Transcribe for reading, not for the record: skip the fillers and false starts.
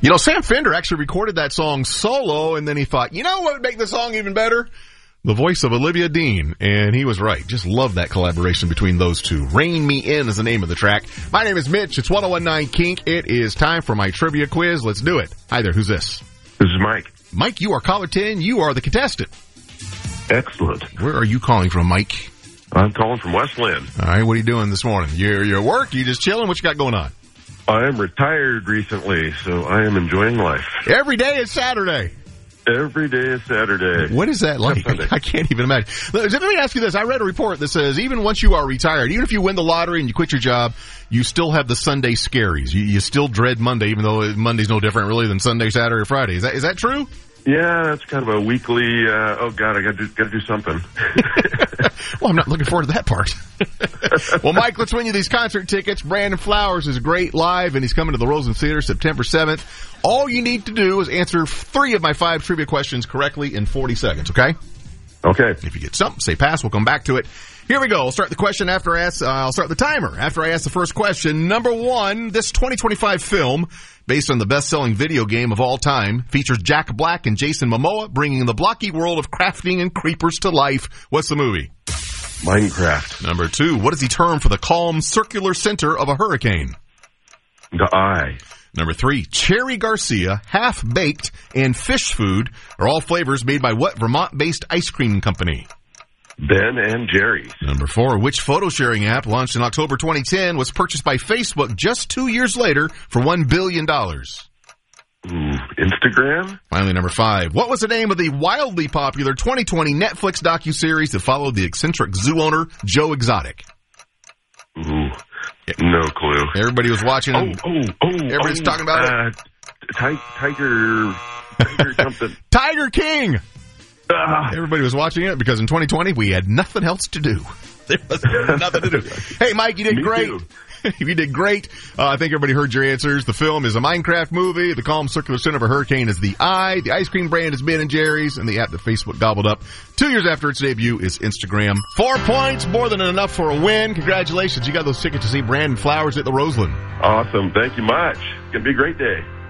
You know, Sam Fender actually recorded that song solo, and then he thought, you know what would make the song even better? The voice of Olivia Dean. And he was right. Just love that collaboration between those two. Rain Me In is the name of the track. My name is Mitch. It's 1019 Kink. It is time for my trivia quiz. Let's do it. Hi there. Who's this? This is Mike. Mike, you are caller 10. You are the contestant. Excellent. Where are you calling from, Mike? I'm calling from West Lynn. All right. What are you doing this morning? You're at work? You just chilling? What you got going on? I am retired recently, so I am enjoying life. Every day is Saturday. Every day is Saturday. What is that like? I can't even imagine. Let me ask you this. I read a report that says even once you are retired, even if you win the lottery and you quit your job, you still have the Sunday scaries. You still dread Monday, even though Monday's no different really than Sunday, Saturday, or Friday. Is that true? Yeah, that's kind of a weekly, oh God, I gotta do something. Well, I'm not looking forward to that part. Well, Mike, let's win you these concert tickets. Brandon Flowers is great live, and he's coming to the Roseland Theater September 7th. All you need to do is answer 3 of my 5 trivia questions correctly in 40 seconds, okay? Okay. If you get something, say pass. We'll come back to it. Here we go. I'll start the question after I ask, I'll start the timer after I ask the first question. Number 1, this 2025 film, based on the best-selling video game of all time, features Jack Black and Jason Momoa bringing the blocky world of crafting and creepers to life. What's the movie? Minecraft. Number 2, what is the term for the calm circular center of a hurricane? The Eye. Number 3, Cherry Garcia, Half-Baked, and Fish Food are all flavors made by what Vermont-based ice cream company? Ben and Jerry's. Number 4, which photo-sharing app launched in October 2010 was purchased by Facebook just 2 years later for $1 billion? Instagram. Finally, number 5, what was the name of the wildly popular 2020 Netflix docuseries that followed the eccentric zoo owner, Joe Exotic? No clue. Everybody was watching. Everybody's talking about it. Tiger something. Tiger King. Everybody was watching it because in 2020 we had nothing else to do. There was nothing to do. Hey, Mike, you did great. You did great. I think everybody heard your answers. The film is a Minecraft movie. The calm circular center of a hurricane is The Eye. The ice cream brand is Ben & Jerry's. And the app that Facebook gobbled up 2 years after its debut is Instagram. 4 points, more than enough for a win. Congratulations. You got those tickets to see Brandon Flowers at the Roseland. Awesome. Thank you much. It's going to be a great day.